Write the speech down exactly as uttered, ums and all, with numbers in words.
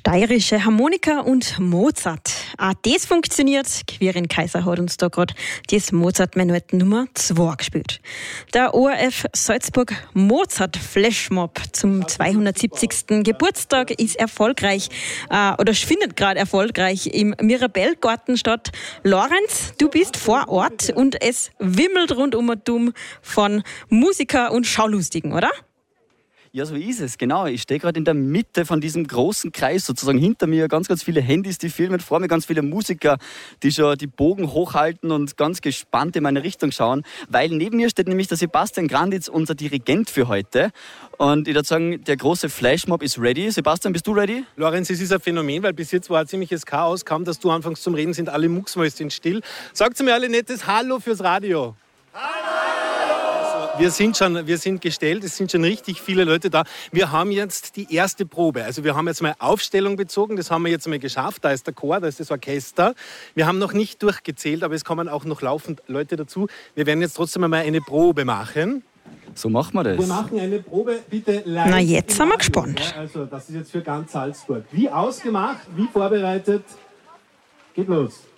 Steirische Harmonika und Mozart. Auch das funktioniert. Quirin Kaiser hat uns da gerade das Mozart-Menuett Nummer zwei gespielt. Der O R F Salzburg Mozart Flashmob zum zweihundertsiebzigsten Geburtstag ist erfolgreich äh, oder findet gerade erfolgreich im Mirabellgarten statt. Lorenz, du bist vor Ort und es wimmelt rundum von Musiker und Schaulustigen, oder? Ja, so ist es, genau. Ich stehe gerade in der Mitte von diesem großen Kreis, sozusagen hinter mir ganz, ganz viele Handys, die filmen, vor mir ganz viele Musiker, die schon die Bogen hochhalten und ganz gespannt in meine Richtung schauen, weil neben mir steht nämlich der Sebastian Granditz, unser Dirigent für heute. Und ich würde sagen, der große Flashmob ist ready. Sebastian, bist du ready? Lorenz, es ist ein Phänomen, weil bis jetzt war ein ziemliches Chaos. Kaum, dass du anfängst zum Reden, sind alle Mucksmäuschen still. Sagt mir alle nettes Hallo fürs Radio. Hallo! Wir sind schon, wir sind gestellt, es sind schon richtig viele Leute da. Wir haben jetzt die erste Probe. Also wir haben jetzt mal Aufstellung bezogen, das haben wir jetzt mal geschafft. Da ist der Chor, da ist das Orchester. Wir haben noch nicht durchgezählt, aber es kommen auch noch laufend Leute dazu. Wir werden jetzt trotzdem einmal eine Probe machen. So machen wir das. Wir machen eine Probe, bitte live. Na, jetzt sind wir gespannt. Ja, also das ist jetzt für ganz Salzburg. Wie ausgemacht, wie vorbereitet, geht los.